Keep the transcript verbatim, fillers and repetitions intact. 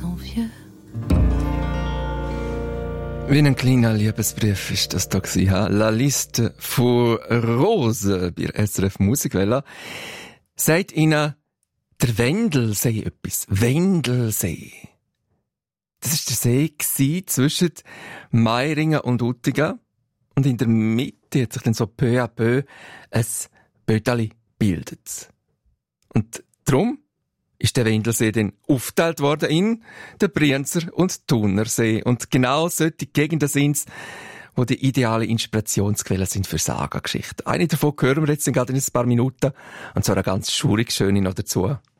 sont vieux. Wie ein kleiner Liebesbrief ist das da gewesen, ha? La Liste von Rose bei S R F Musikwelle. Sagt Ihnen, der Wendelsee etwas? Wendelsee. Das war der See gewesen zwischen Meiringen und Uttigen. Und in der Mitte hat sich dann so peu à peu ein Bödeli gebildet. Und darum ist der Wendelsee dann aufgeteilt worden in den Brienzer und Thunersee. Und genau solche Gegenden sind es, wo die ideale Inspirationsquelle sind für Saga-Geschichten. Eine davon hören wir jetzt gerade in ein paar Minuten. Und zwar eine ganz schurig schöne noch dazu.